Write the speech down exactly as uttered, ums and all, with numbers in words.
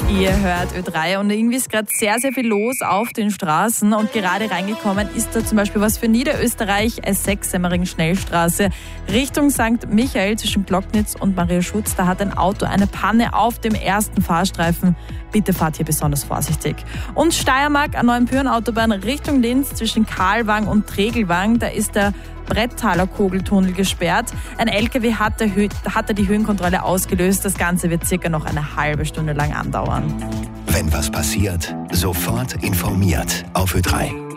Ihr hört Ö drei und irgendwie ist gerade sehr, sehr viel los auf den Straßen und gerade reingekommen ist da zum Beispiel was für Niederösterreich, S sechs Semmering-Schnellstraße Richtung Sankt Michael zwischen Glocknitz und Maria Schutz. Da hat ein Auto eine Panne auf dem ersten Fahrstreifen. Bitte fahrt hier besonders vorsichtig. Und Steiermark an Neuenpüren-Autobahn Richtung Linz zwischen Karlwang und Tregelwang. Da ist der Brettaler Kogeltunnel gesperrt. Ein L K W hatte, hatte die Höhenkontrolle ausgelöst. Das Ganze wird circa noch eine halbe Stunde lang andauern. Wenn was passiert, sofort informiert auf Ö drei.